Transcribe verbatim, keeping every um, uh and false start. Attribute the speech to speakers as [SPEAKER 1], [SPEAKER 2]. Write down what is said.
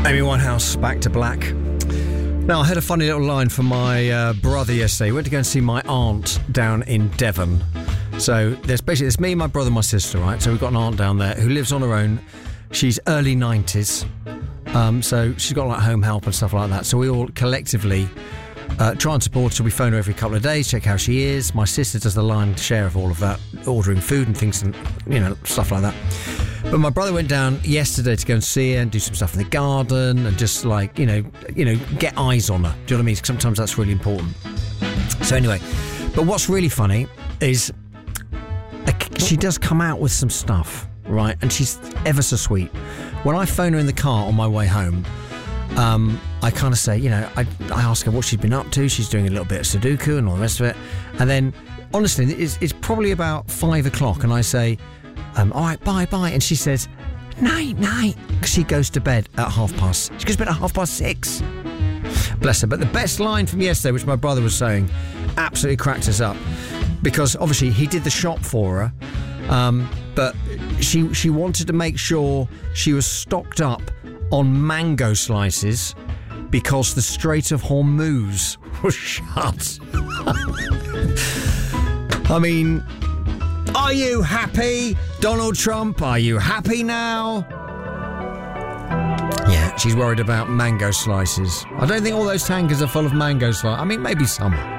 [SPEAKER 1] Amy Winehouse, Back to Black. Now, I had a funny little line from my uh, brother yesterday. We went to go and see my aunt down in Devon. So there's basically, it's me, my brother, my sister, right? So we've got an aunt down there who lives on her own. She's early nineties. Um, so she's got like home help and stuff like that. So we all collectively uh, try and support her. We phone her every couple of days, check how she is. My sister does the lion's share of all of that, ordering food and things and, you know, stuff like that. But my brother went down yesterday to go and see her and do some stuff in the garden and just like, you know, you know, get eyes on her. Do you know what I mean? Sometimes that's really important. So anyway, but what's really funny is she does come out with some stuff, right? And she's ever so sweet. When I phone her in the car on my way home, um, I kind of say, you know, I, I ask her what she's been up to. She's doing a little bit of Sudoku and all the rest of it. And then, honestly, it's, it's probably about five o'clock and I say, Um, all right, bye, bye. And she says, night, night. Because she goes to bed at half past. She goes to bed at half past six. Bless her. But the best line from yesterday, which my brother was saying, absolutely cracked us up. Because obviously he did the shop for her. Um, but she she wanted to make sure she was stocked up on mango slices because the Strait of Hormuz was shut. I mean... Are you happy, Donald Trump? Are you happy now? Yeah, she's worried about mango slices. I don't think all those tankers are full of mango slices. I mean, maybe some.